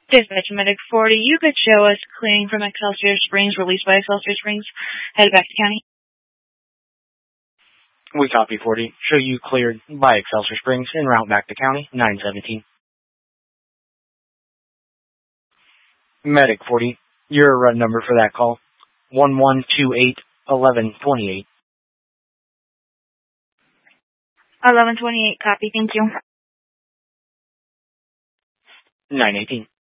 Dispatch Medic 40, you could show us clearing from Excelsior Springs, released by Excelsior Springs, headed back to county. We copy 40. Show you cleared by Excelsior Springs en route back to county, 917. Medic 40, your run number for that call, 1128-1128. 1128, copy, thank you. 918.